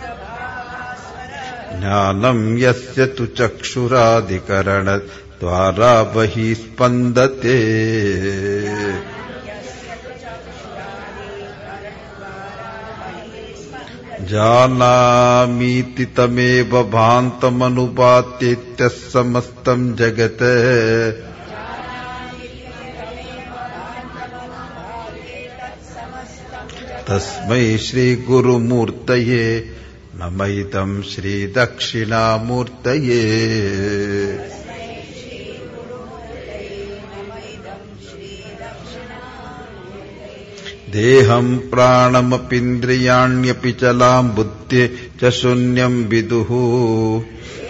ಜ್ಞಾನಂ ಯಸ್ಯ ತು ಚಕ್ಷುರಾದಿಕರಣದ್ವಾರಾ ಬಹಿಃ ಸ್ಪಂದತೆ ಜಾನಾಮೀತಿ ತಮೇವ ಭಾಂತಮನುಪಾತ್ಯೇತ್ಯಃ ಸಮಸ್ತಂ ಜಗತ್ ತಸ್ಮೈ ಶ್ರೀ ಗುರುಮೂರ್ತಯೇ ನಮೈದಂ ಶ್ರೀ ದಕ್ಷಿಣಾಮೂರ್ತಯೇ. ದೇಹಂ ಪ್ರಾಣಮಪೀಂದ್ರಿಯಾಣ್ಯಪಿ ಚಲಾಂ ಬುದ್ಧಿ ಚ ಶೂನ್ಯಂ ವಿದುಃ